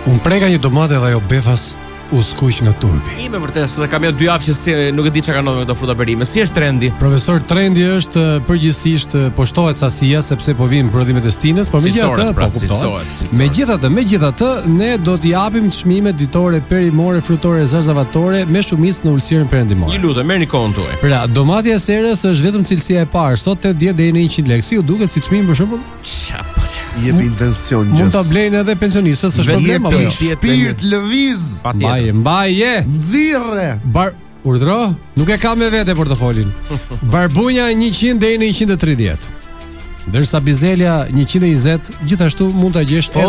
Unë preka një domate dhe ajo befas u skuq nga turpi. Me vërtet, se kam 2 javë që nuk e di çka kanë ndodhur me këto fruta perime. Si është trendi? Profesor, trendi është përgjithsisht poshtohet sasia sepse po vinë prodhimet e Stinës, por megjithatë, po kuptohet. Megjithatë, ne do t'i japim çmime ditore, perimore, frutore, zarzavatore me shumicë në ulësirën perëndimore. Ju lutem, merrni kohën tuaj. Pra, domati e serës është vetëm cilësia e parë, sot 80 deri në 100 lekë. Si ju duket si çmim për shembull? Jep intension gjës. Mund ta blejnë edhe pensionistët, s'është problem apo jo? Shpirt lëviz. Mbaje. Nxirre. Urdhro, nuk e kam me vete portofolin. Barbunja 100 deri në 130. Ndërsa bizelia 120, gjithashtu mund ta gjesh edhe